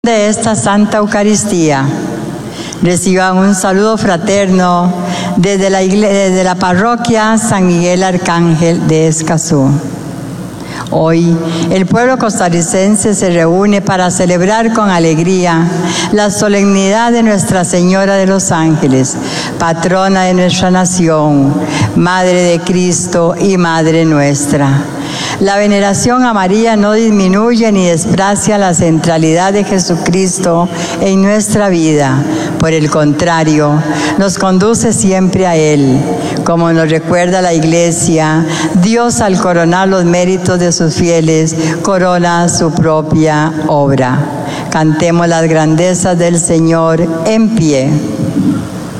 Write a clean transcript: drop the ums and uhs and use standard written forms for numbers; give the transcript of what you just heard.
De esta Santa Eucaristía, reciban un saludo fraterno desde la parroquia San Miguel Arcángel de Escazú. Hoy, el pueblo costarricense se reúne para celebrar con alegría la solemnidad de Nuestra Señora de los Ángeles, patrona de nuestra nación, Madre de Cristo y Madre nuestra. La veneración a María no disminuye ni desprecia la centralidad de Jesucristo en nuestra vida. Por el contrario, nos conduce siempre a Él. Como nos recuerda la Iglesia, Dios, al coronar los méritos de sus fieles, corona su propia obra. Cantemos las grandezas del Señor en pie.